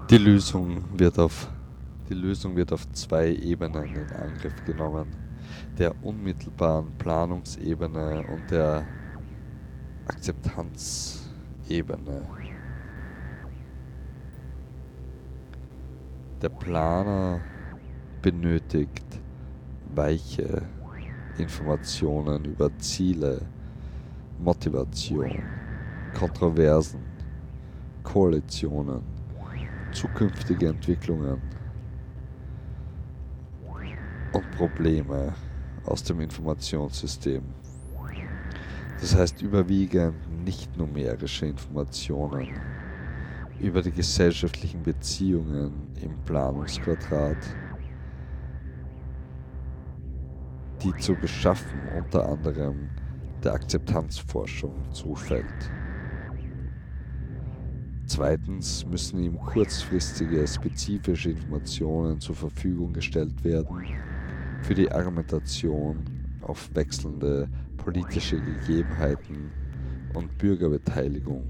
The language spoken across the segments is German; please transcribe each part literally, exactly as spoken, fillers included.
Die Lösung wird auf, die Lösung wird auf zwei Ebenen in Angriff genommen, der unmittelbaren Planungsebene und der Akzeptanzebene. Der Planer benötigt weiche Informationen über Ziele, Motivation, Kontroversen, Koalitionen, zukünftige Entwicklungen und Probleme aus dem Informationssystem. Das heißt überwiegend nicht numerische Informationen über die gesellschaftlichen Beziehungen im Planungsquadrat, die zu beschaffen unter anderem der Akzeptanzforschung zufällt. Zweitens müssen ihm kurzfristige, spezifische Informationen zur Verfügung gestellt werden für die Argumentation auf wechselnde politische Gegebenheiten und Bürgerbeteiligung.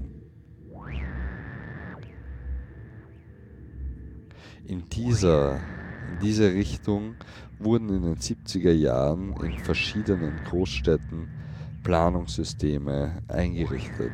In dieser, in diese Richtung wurden in den siebziger Jahren in verschiedenen Großstädten Planungssysteme eingerichtet.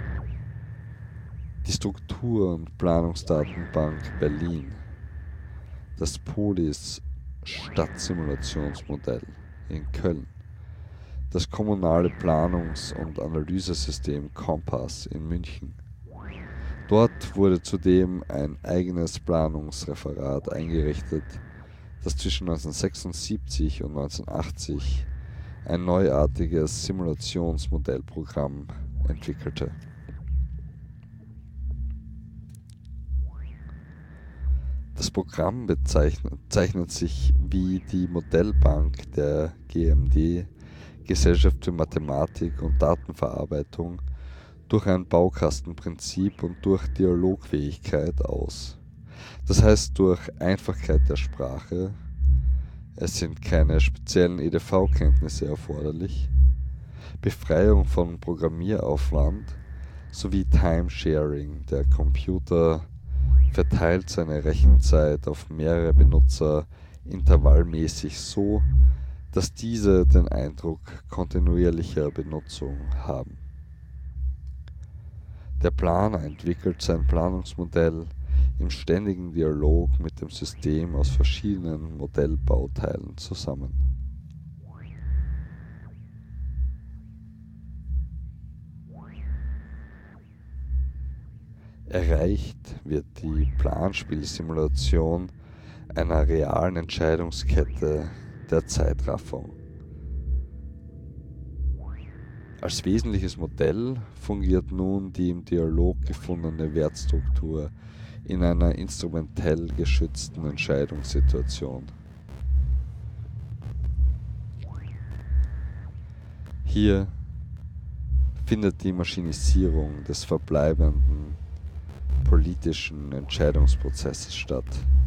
Die Struktur- und Planungsdatenbank Berlin, das Polis Stadtsimulationsmodell in Köln, das kommunale Planungs- und Analysesystem Kompass in München. Dort wurde zudem ein eigenes Planungsreferat eingerichtet, das zwischen neunzehnhundertsechsundsiebzig und neunzehnhundertachtzig ein neuartiges Simulationsmodellprogramm entwickelte. Das Programm bezeichnet, zeichnet sich wie die Modellbank der G M D, Gesellschaft für Mathematik und Datenverarbeitung, durch ein Baukastenprinzip und durch Dialogfähigkeit aus. Das heißt durch Einfachheit der Sprache, es sind keine speziellen E D V-Kenntnisse erforderlich, Befreiung von Programmieraufwand sowie Timesharing. Der Computer verteilt seine Rechenzeit auf mehrere Benutzer intervallmäßig so, dass diese den Eindruck kontinuierlicher Benutzung haben. Der Planer entwickelt sein Planungsmodell im ständigen Dialog mit dem System aus verschiedenen Modellbauteilen zusammen. Erreicht wird die Planspielsimulation einer realen Entscheidungskette der Zeitraffung. Als wesentliches Modell fungiert nun die im Dialog gefundene Wertstruktur in einer instrumentell geschützten Entscheidungssituation. Hier findet die Maschinisierung des verbleibenden politischen Entscheidungsprozesses statt.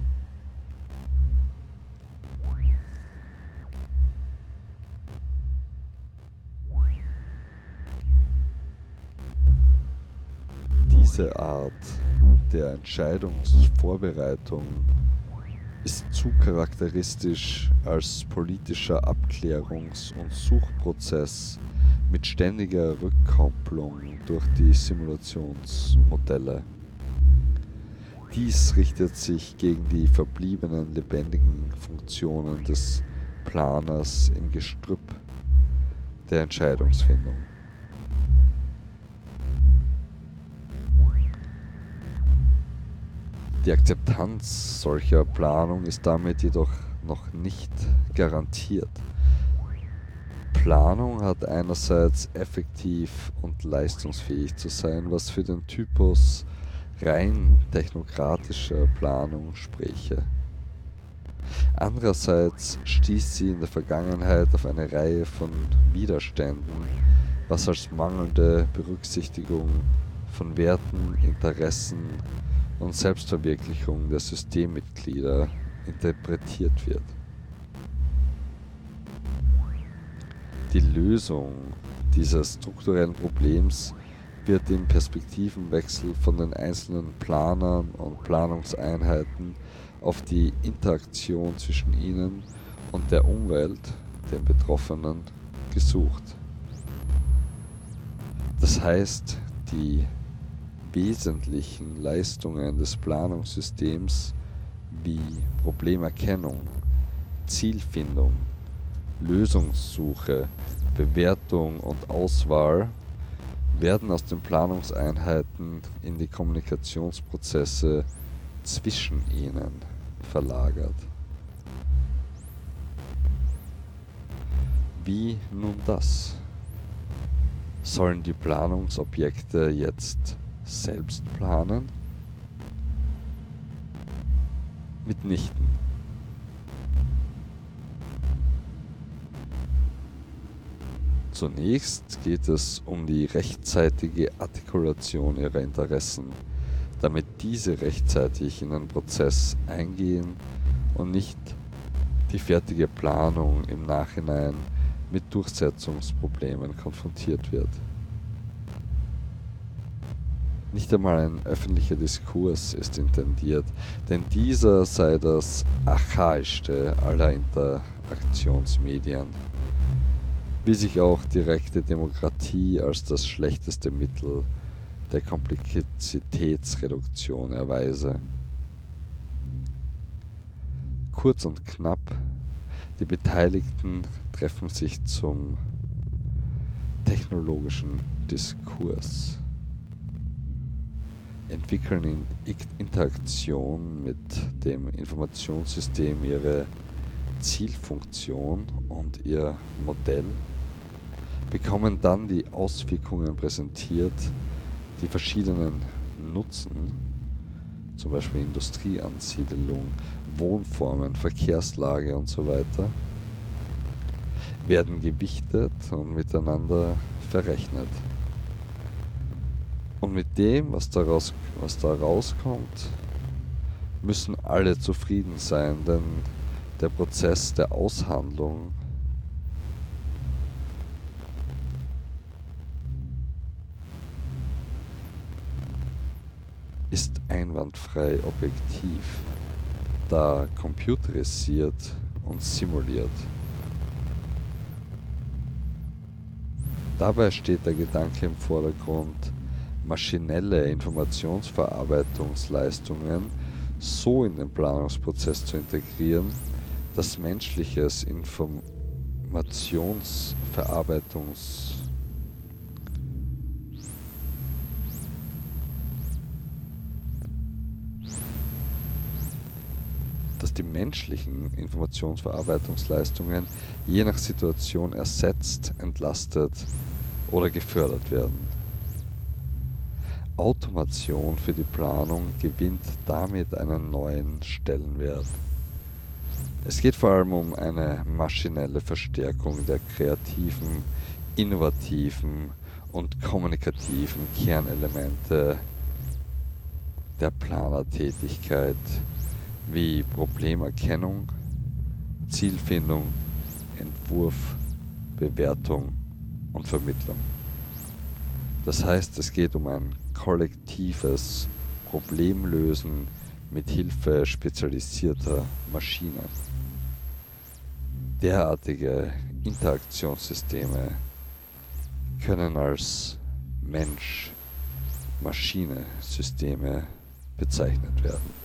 Diese Art der Entscheidungsvorbereitung ist zu charakteristisch als politischer Abklärungs- und Suchprozess mit ständiger Rückkopplung durch die Simulationsmodelle. Dies richtet sich gegen die verbliebenen lebendigen Funktionen des Planers im Gestrüpp der Entscheidungsfindung. Die Akzeptanz solcher Planung ist damit jedoch noch nicht garantiert. Planung hat einerseits effektiv und leistungsfähig zu sein, was für den Typus rein technokratischer Planung spräche. Andererseits stieß sie in der Vergangenheit auf eine Reihe von Widerständen, was als mangelnde Berücksichtigung von Werten, Interessen und Selbstverwirklichung der Systemmitglieder interpretiert wird. Die Lösung dieses strukturellen Problems wird im Perspektivenwechsel von den einzelnen Planern und Planungseinheiten auf die Interaktion zwischen ihnen und der Umwelt, den Betroffenen, gesucht. Das heißt, die wesentlichen Leistungen des Planungssystems wie Problemerkennung, Zielfindung, Lösungssuche, Bewertung und Auswahl werden aus den Planungseinheiten in die Kommunikationsprozesse zwischen ihnen verlagert. Wie nun das? Sollen die Planungsobjekte jetzt selbst planen? Mitnichten. Zunächst geht es um die rechtzeitige Artikulation ihrer Interessen, damit diese rechtzeitig in den Prozess eingehen und nicht die fertige Planung im Nachhinein mit Durchsetzungsproblemen konfrontiert wird. Nicht einmal ein öffentlicher Diskurs ist intendiert, denn dieser sei das archaischste aller Interaktionsmedien, wie sich auch direkte Demokratie als das schlechteste Mittel der Komplexitätsreduktion erweise. Kurz und knapp, die Beteiligten treffen sich zum technologischen Diskurs, entwickeln in Interaktion mit dem Informationssystem ihre Zielfunktion und ihr Modell, bekommen dann die Auswirkungen präsentiert, die verschiedenen Nutzen, zum Beispiel Industrieansiedelung, Wohnformen, Verkehrslage und so weiter, werden gewichtet und miteinander verrechnet. Und mit dem, was daraus, was da rauskommt, müssen alle zufrieden sein, denn der Prozess der Aushandlung ist einwandfrei objektiv, da computerisiert und simuliert. Dabei steht der Gedanke im Vordergrund, maschinelle Informationsverarbeitungsleistungen so in den Planungsprozess zu integrieren, dass menschliches Informationsverarbeitungs dass die menschlichen Informationsverarbeitungsleistungen je nach Situation ersetzt, entlastet oder gefördert werden. Automation für die Planung gewinnt damit einen neuen Stellenwert. Es geht vor allem um eine maschinelle Verstärkung der kreativen, innovativen und kommunikativen Kernelemente der Planertätigkeit wie Problemerkennung, Zielfindung, Entwurf, Bewertung und Vermittlung. Das heißt, es geht um ein kollektives Problemlösen mit Hilfe spezialisierter Maschinen. Derartige Interaktionssysteme können als Mensch-Maschine-Systeme bezeichnet werden.